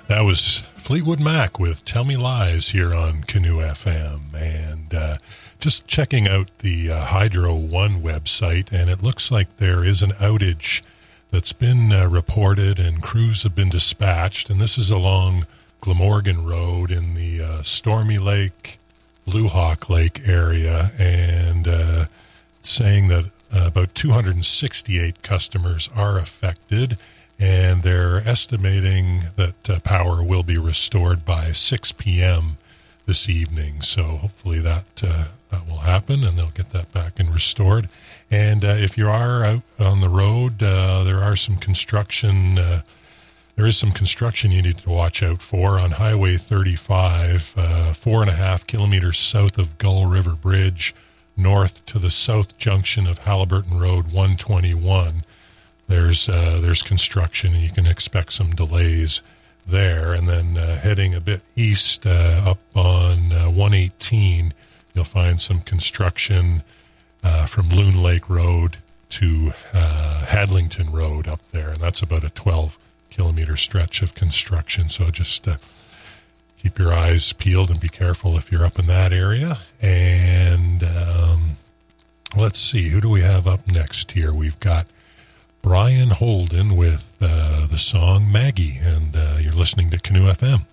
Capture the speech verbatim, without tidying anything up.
That was Fleetwood Mac with Tell Me Lies here on Canoe F M. And uh, just checking out the uh, Hydro One website, and it looks like there is an outage that's been uh, reported and crews have been dispatched. And this is along Glamorgan Road in the uh, Stormy Lake, Blue Hawk Lake area, and uh, saying that uh, about two hundred sixty-eight customers are affected. And they're estimating that uh, power will be restored by six p.m. this evening. So hopefully that uh, that will happen, and they'll get that back and restored. And uh, if you are out on the road, uh, there are some construction. Uh, there is some construction you need to watch out for on Highway thirty-five, uh, four and a half kilometers south of Gull River Bridge, north to the south junction of Halliburton Road one twenty-one. There's uh, there's construction, and you can expect some delays there. And then uh, heading a bit east uh, up on uh, one eighteen, you'll find some construction uh, from Loon Lake Road to uh, Hadlington Road up there, and that's about a twelve kilometer stretch of construction. So just uh, keep your eyes peeled and be careful if you're up in that area. And um, let's see, who do we have up next here? We've got Brian Holden with uh, the song Maggie, and uh, you're listening to Canoe F M.